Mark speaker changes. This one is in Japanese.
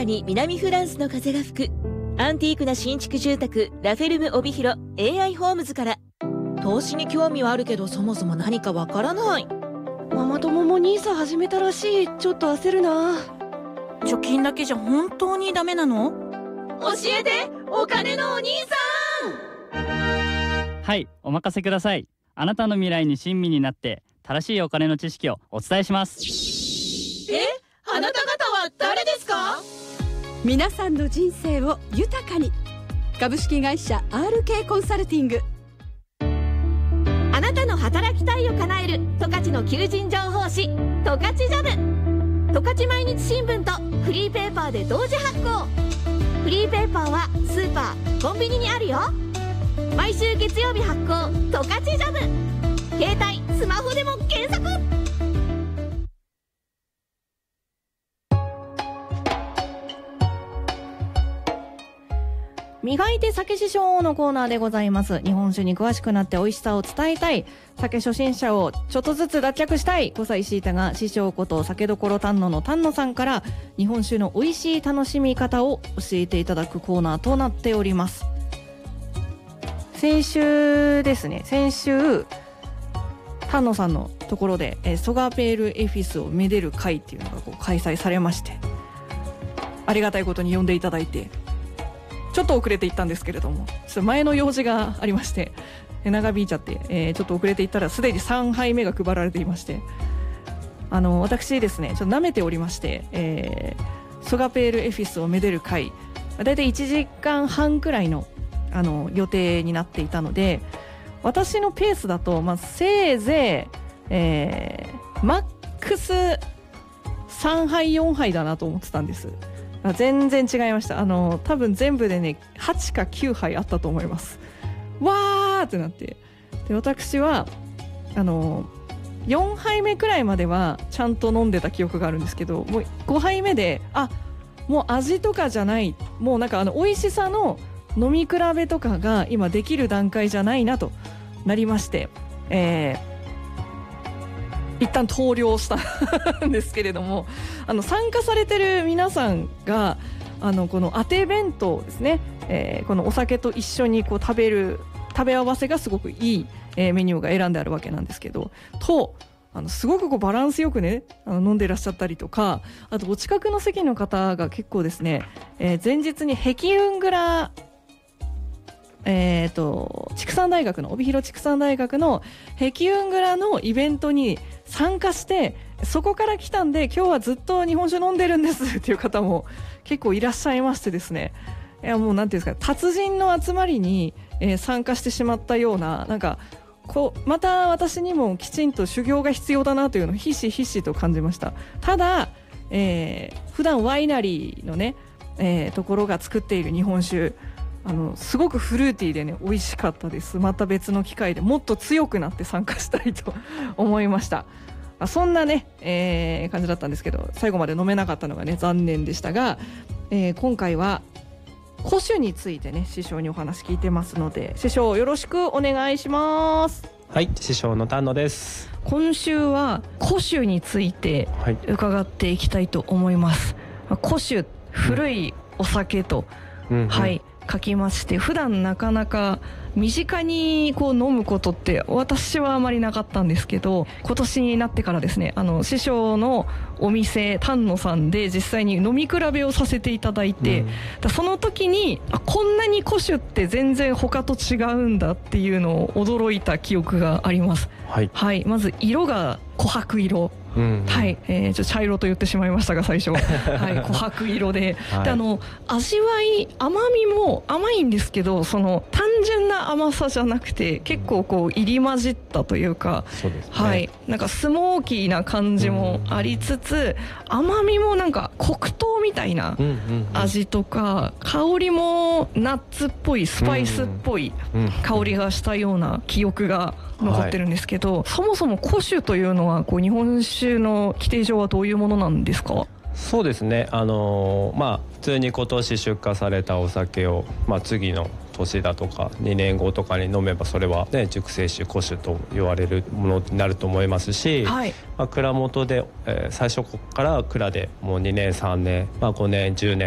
Speaker 1: に南フランスの風が吹くアンティークな新築住宅ラフェルム帯広 AI ホームズから。投資に興味はあるけどそもそも何かわからない。
Speaker 2: ママ友もニーサ始めたらしい。ちょっと焦るな。
Speaker 3: 貯金だけじゃ本当にダメなの？
Speaker 1: 教えて、お金のお兄さ
Speaker 4: ん。はい、お任せください。あなたの未来に親身になって正しいお金の知識をお伝えします。
Speaker 1: あなた方は誰ですか？
Speaker 2: 皆さんの人生を豊かに。株式会社 RK コンサルティング。
Speaker 1: あなたの働きたいを叶える十勝の求人情報誌十勝ジャム。十勝毎日新聞とフリーペーパーで同時発行。フリーペーパーはスーパーコンビニにあるよ。毎週月曜日発行十勝ジャム。携帯スマホでも検索。
Speaker 3: 磨いて酒師匠のコーナーでございます。日本酒に詳しくなって美味しさを伝えたい、酒初心者をちょっとずつ脱却したい小西シータが師匠こと酒どころ丹野の丹野さんから日本酒の美味しい楽しみ方を教えていただくコーナーとなっております。先週ですね、先週丹野さんのところでソガペールエフィスをめでる会っていうのが開催されまして、ありがたいことに呼んでいただいて、ちょっと遅れて行ったんですけれども、ちょっと前の用事がありまして長引いちゃって、ちょっと遅れて行ったらすでに3杯目が配られていまして、私ですねちょっと舐めておりまして、ソガペールエフィスをめでる会、だいたい1時間半くらいの、予定になっていたので、私のペースだと、せいぜい、マックス3杯4杯だなと思ってたんです。全然違いました。多分全部でね8か9杯あったと思います。わーってなって、で私は4杯目くらいまではちゃんと飲んでた記憶があるんですけど、もう5杯目でもう味とかじゃない、もうなんか美味しさの飲み比べとかが今できる段階じゃないなとなりまして、一旦投了したんですけれども、参加されてる皆さんがこの当て弁当ですね、このお酒と一緒に食べ合わせがすごくいい、メニューが選んであるわけなんですけど、すごくバランスよくね飲んでいらっしゃったりとか、あとお近くの席の方が結構ですね、前日に碧雲蔵畜産大学の帯広畜産大学の碧雲蔵のイベントに参加して、そこから来たんで今日はずっと日本酒飲んでるんですっていう方も結構いらっしゃいましてですね、いやもうなんていうんですか、達人の集まりに、参加してしまったような、なんかまた私にもきちんと修行が必要だなというのをひしひしと感じました。ただ、普段ワイナリーのね、ところが作っている日本酒、すごくフルーティーでね美味しかったです。また別の機会でもっと強くなって参加したいと思いました。そんなね、感じだったんですけど、最後まで飲めなかったのがね残念でしたが、今回は古酒についてね師匠にお話聞いてますので、師匠よろしくお願いします。
Speaker 5: はい、師匠の丹野です。
Speaker 3: 今週は古酒について伺っていきたいと思います。古酒、古いお酒と、はい書きまして、普段なかなか身近に飲むことって私はあまりなかったんですけど、今年になってからですね、師匠のお店丹野さんで実際に飲み比べをさせていただいて、その時にこんなに古酒って全然他と違うんだっていうのを驚いた記憶があります。はい、まず色が琥珀色、はい、ちょっと茶色と言ってしまいましたが最初、はい、琥珀色で、はい、で味わい甘みも甘いんですけど、その単純な甘さじゃなくて結構入り混じったというか、
Speaker 5: そうですね、
Speaker 3: はい、なんかスモーキーな感じもありつつ、甘みもなんか黒糖みたいな味とか、香りもナッツっぽいスパイスっぽい香りがしたような記憶が残ってるんですけど、そもそも古酒というのは日本酒の規定上はどういうものなんですか？
Speaker 5: そうですね、普通に今年出荷されたお酒を、次の年だとか2年後とかに飲めば、それは、ね、熟成酒古酒と言われるものになると思いますし、はい、蔵元で、最初から蔵でもう2年3年、5年10年